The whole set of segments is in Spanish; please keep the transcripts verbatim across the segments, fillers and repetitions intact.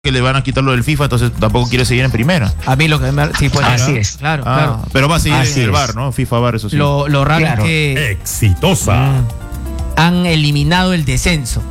que le van a quitar lo del FIFA, entonces tampoco quiere seguir en primera. A mí lo que me... Sí, pues, Así es. Claro, Ah, claro. pero va a seguir Así en el es. bar, ¿no? FIFA bar, eso sí. Lo, lo raro Claro. es que Exitosa. mm, han eliminado el descenso.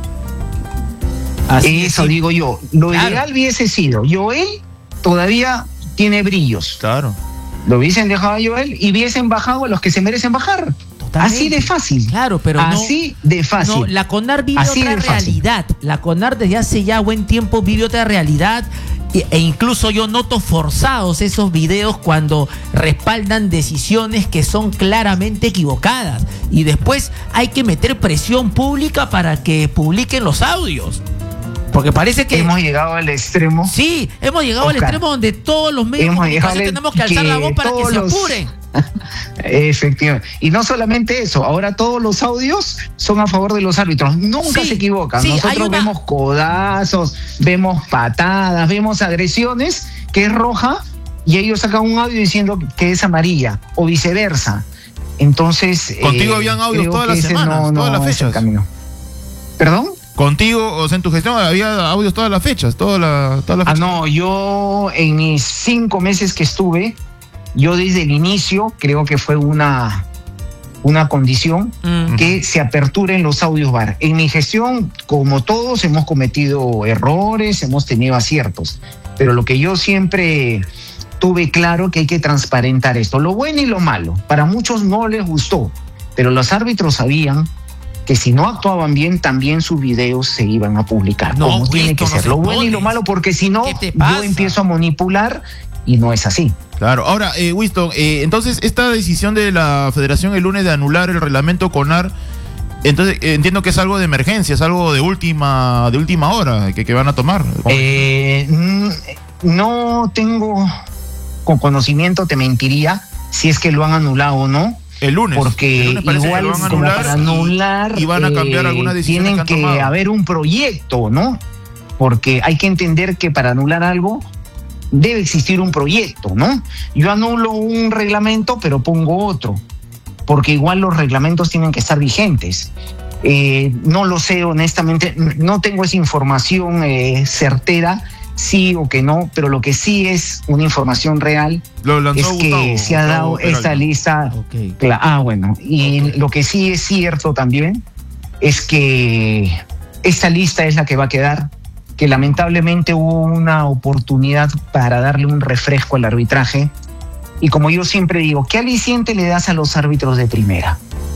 Así Eso es, sí. digo yo. Lo Claro. ideal hubiese sido, Joel todavía tiene brillos. Claro. Lo hubiesen dejado a Joel y hubiesen bajado a los que se merecen bajar. Totalmente. Así de fácil. Claro, pero no... Así de fácil. No, la CONAR vive Así otra de fácil. realidad. La CONAR desde hace ya buen tiempo vive otra realidad. E e incluso yo noto forzados esos videos cuando respaldan decisiones que son claramente equivocadas. Y después hay que meter presión pública para que publiquen los audios. Porque parece que... Hemos llegado al extremo. Sí, hemos llegado al Oscar, extremo donde todos los medios de hemos llegado comunicación al- tenemos que alzar que la voz para que todos se los- apuren. Efectivamente. Y no solamente eso, ahora todos los audios son a favor de los árbitros. Nunca Sí, se equivocan. sí, hay Nosotros una- vemos codazos, vemos patadas, vemos agresiones, que es roja, y ellos sacan un audio diciendo que es amarilla, o viceversa. Entonces. Contigo habían audios creo todas que las ese semanas, no- todas no las es el fechas. camino. ¿Perdón? Contigo, o sea, en tu gestión había audios todas las fechas, todas las, todas las Ah, fechas. no, yo en mis cinco meses que estuve, yo desde el inicio creo que fue una, una condición Mm. que se aperturen los audios bar. En mi gestión, como todos, hemos cometido errores, hemos tenido aciertos, pero lo que yo siempre tuve claro que hay que transparentar esto, lo bueno y lo malo. Para muchos no les gustó, pero los árbitros sabían que si no actuaban bien, también sus videos se iban a publicar. No, como tiene Winston, que no ser. Lo se bueno y lo pones. malo, porque si no, ¿Qué te pasa? yo empiezo a manipular y no es así. Claro. Ahora, eh, Winston, eh, entonces esta decisión de la Federación el lunes de anular el reglamento CONAR, entonces eh, entiendo que es algo de emergencia, es algo de última, de última hora que, que van a tomar. Eh, mm, no tengo con conocimiento, te mentiría si es que lo han anulado o no. El lunes. Porque el lunes parece igual que lo van a como anular para y- anular y van a cambiar eh, algunas decisiones tienen que han que, tomado. haber un proyecto, ¿no? Porque hay que entender que para anular algo debe existir un proyecto, ¿no? Yo anulo un reglamento pero pongo otro, porque igual los reglamentos tienen que estar vigentes. Eh, no lo sé honestamente, no tengo esa información eh, certera, sí o que no, pero lo que sí es una información real Lo lanzó es que Gustavo, se ha dado Gustavo esta Peralta. lista. Ok. Cla- Ah, bueno, y Ok. lo que sí es cierto también es que esta lista es la que va a quedar, que lamentablemente hubo una oportunidad para darle un refresco al arbitraje. Y como yo siempre digo, ¿qué aliciente le das a los árbitros de primera?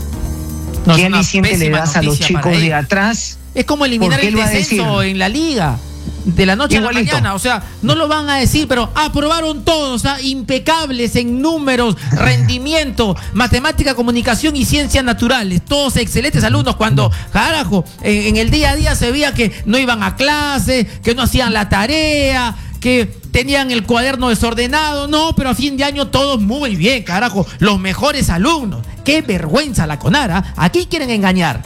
No, es ¿Qué una aliciente le pésima das a los noticia chicos para de ellos. atrás? Es como eliminar ¿Por qué el lo va a descenso decir? en la liga. De la noche a Igualito. la mañana, o sea, no lo van a decir, pero aprobaron todos, o sea, impecables en números, rendimiento, matemática, comunicación y ciencias naturales, todos excelentes alumnos, cuando, carajo, en, en el día a día se veía que no iban a clase, que no hacían la tarea, que tenían el cuaderno desordenado, no, pero a fin de año todos muy bien, carajo, los mejores alumnos. Qué vergüenza la CONAR, aquí quieren engañar.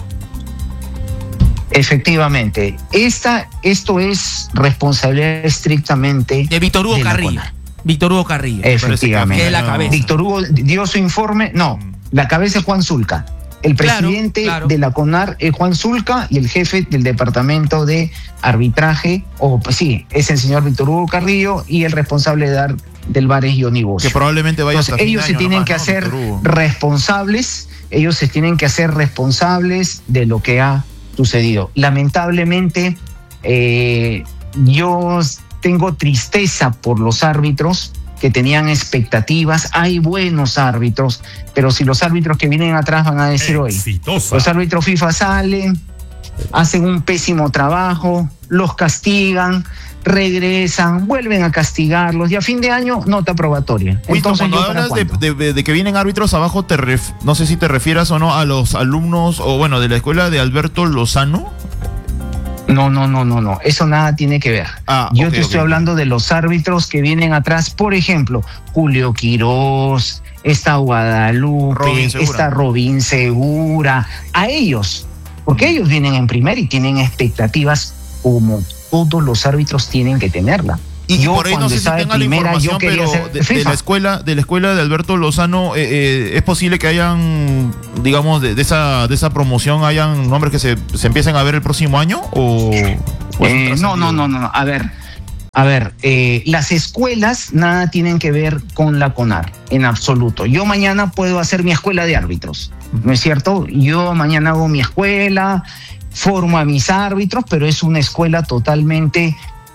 Efectivamente, esta, esto es responsabilidad estrictamente De Víctor Hugo de la Carrillo. CONAR. Víctor Hugo Carrillo. Efectivamente. Que es la cabeza. Víctor Hugo dio su informe, no, la cabeza es Juan Zulca. El Claro, presidente claro. de la CONAR es Juan Zulca y el jefe del departamento de arbitraje, o pues sí, es el señor Víctor Hugo Carrillo, y el responsable de dar, del V A R es Johnny Bosch. Que probablemente vaya Entonces, hasta fin ellos de se año tienen nomás, que ¿no, hacer Víctor Hugo? responsables, ellos se tienen que hacer responsables de lo que ha sucedido. Lamentablemente, eh, yo tengo tristeza por los árbitros que tenían expectativas. Hay buenos árbitros, pero si los árbitros que vienen atrás van a decir hoy, Exitosa. los árbitros FIFA salen, hacen un pésimo trabajo, los castigan, regresan, vuelven a castigarlos y a fin de año nota probatoria. Winston, Entonces, cuando ¿yo para hablas de, cuándo? de- de que vienen árbitros abajo, te ref- no sé si te refieras o no a los alumnos, o bueno, de la escuela de Alberto Lozano. No, no, no, no, no. Eso nada tiene que ver. Ah, Yo ok, te estoy ok. hablando de los árbitros que vienen atrás. Por ejemplo, Julio Quirós, está Guadalupe, Robin Segura. está Robin Segura. A ellos, porque ellos vienen en primera y tienen expectativas como todos los árbitros tienen que tenerla. Y Yo por ahí no cuando sé si estaba en tenga la primera, yo información, quería pero ser de, de FIFA. la escuela, de la escuela de Alberto Lozano, eh, eh, es posible que hayan, digamos, de, de esa, de esa promoción hayan nombres que se, se empiecen a ver el próximo año o, o es un Eh, no, trascendido? no, no, no. A ver, A ver, eh, las escuelas nada tienen que ver con la CONAR, en absoluto. Yo mañana puedo hacer mi escuela de árbitros, ¿no es cierto? Yo mañana hago mi escuela, formo a mis árbitros, pero es una escuela totalmente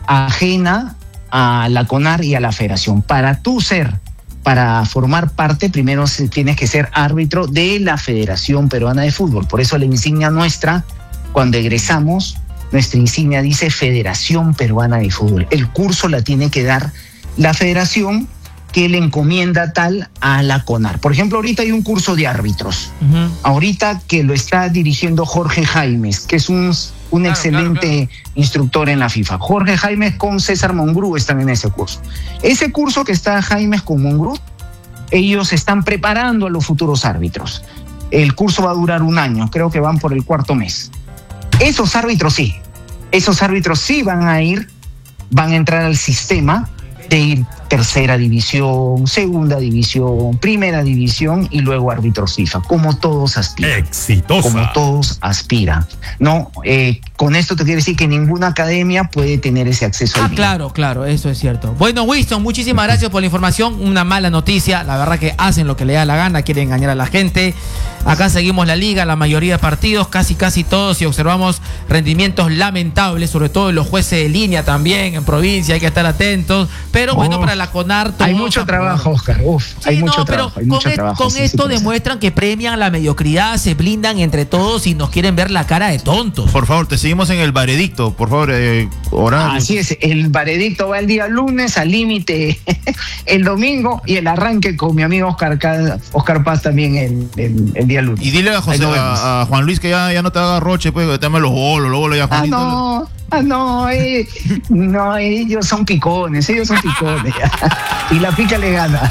ajena a la CONAR y a la federación. Para tú ser, para formar parte, primero tienes que ser árbitro de la Federación Peruana de Fútbol. Por eso la insignia nuestra, cuando egresamos, nuestra insignia dice Federación Peruana de Fútbol. El curso la tiene que dar la federación, que le encomienda tal a la CONAR. Por ejemplo, ahorita hay un curso de árbitros. Uh-huh. Ahorita que lo está dirigiendo Jorge Jaimes, que es un, un claro, excelente claro, claro. instructor en la FIFA. Jorge Jaimes con César Mongrú están en ese curso. Ese curso que está Jaimes con Mongrú, ellos están preparando a los futuros árbitros. El curso va a durar un año, creo que van por el cuarto mes. Esos árbitros sí, esos árbitros sí van a ir, van a entrar al sistema de ir tercera división, segunda división, primera división y luego árbitros FIFA, como todos aspiran. Exitosa. Como todos aspiran. No, eh, con esto te quiero decir que ninguna academia puede tener ese acceso. Ah, al claro, claro, eso es cierto. Bueno, Winston, muchísimas gracias por la información. Una mala noticia, la verdad que hacen lo que le da la gana, quieren engañar a la gente. Acá seguimos la liga, la mayoría de partidos, casi casi todos, y observamos rendimientos lamentables, sobre todo en los jueces de línea también, en provincia, hay que estar atentos. Pero oh, bueno, para la CONAR todo hay mucho trabajo, Oscar. Uf, sí, hay mucho no, trabajo. Pero hay con, mucho e trabajo, con sí, esto sí, demuestran que premian la mediocridad, se blindan entre todos y nos quieren ver la cara de tontos. Por favor, te seguimos en el veredicto, por favor, eh, horario. Así es, el veredicto va el día lunes, al límite el domingo y el arranque con mi amigo Oscar, Oscar Paz también el, el, el día lunes. Y dile a, José, a, a Juan Luis que ya, ya no te haga roche, pues, que te amen los bolos, luego lo ya Ah, no, ah, no, eh, no, ellos son picones, ellos son picones. Y la pica le gana.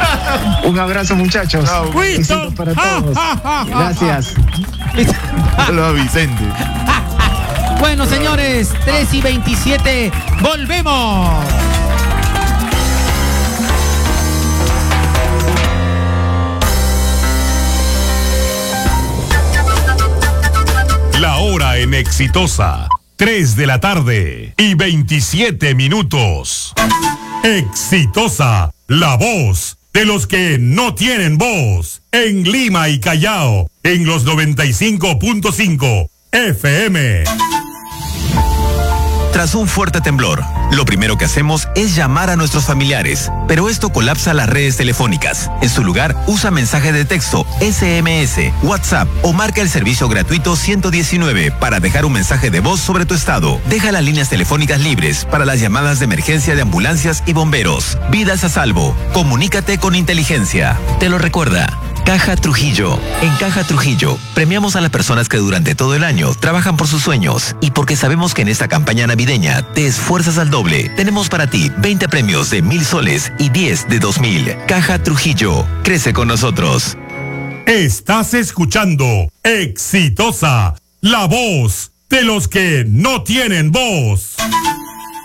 Un abrazo, muchachos. Besitos para todos. Gracias. Hola, Vicente. Bueno, señores, tres y veintisiete, volvemos. La hora en Exitosa, tres de la tarde y veintisiete minutos. Exitosa, la voz de los que no tienen voz, en Lima y Callao, en los noventa y cinco punto cinco F M. Tras un fuerte temblor, lo primero que hacemos es llamar a nuestros familiares, pero esto colapsa las redes telefónicas. En su lugar, usa mensaje de texto, S M S, WhatsApp o marca el servicio gratuito ciento diecinueve para dejar un mensaje de voz sobre tu estado. Deja las líneas telefónicas libres para las llamadas de emergencia de ambulancias y bomberos. Vidas a salvo. Comunícate con inteligencia. Te lo recuerda Caja Trujillo. En Caja Trujillo, premiamos a las personas que durante todo el año trabajan por sus sueños. Y porque sabemos que en esta campaña navideña te esfuerzas al doble, tenemos para ti veinte premios de mil soles y diez de dos mil. Caja Trujillo, crece con nosotros. Estás escuchando Exitosa, la voz de los que no tienen voz.